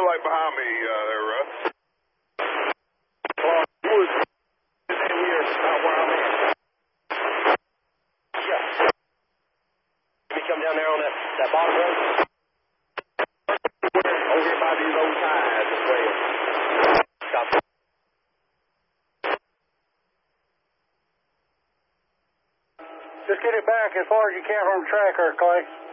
right behind me there, Russ. Clark Woods is in here about where I'm at. Yeah. We come down there on that bottom road. Over here by these old ties as well. Copy. Just get it back as far as you can from the track there, Clay.